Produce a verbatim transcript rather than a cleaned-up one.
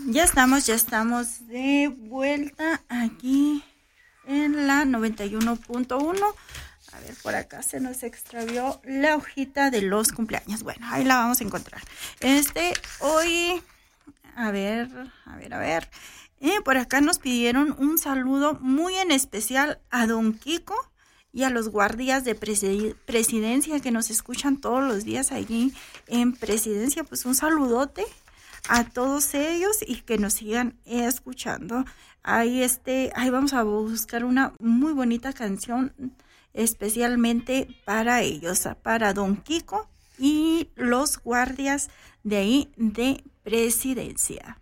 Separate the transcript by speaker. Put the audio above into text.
Speaker 1: Ya estamos, ya estamos de vuelta aquí en la noventa y uno punto uno. A ver, por acá se nos extravió la hojita de los cumpleaños. Bueno, ahí la vamos a encontrar. Este, hoy, a ver, a ver, a ver. Eh, por acá nos pidieron un saludo muy en especial a don Kiko y a los guardias de preside- presidencia que nos escuchan todos los días allí en presidencia. Pues un saludote a todos ellos y que nos sigan escuchando. Ahí este, ahí vamos a buscar una muy bonita canción especialmente para ellos, para don Kiko y los guardias de ahí de presidencia.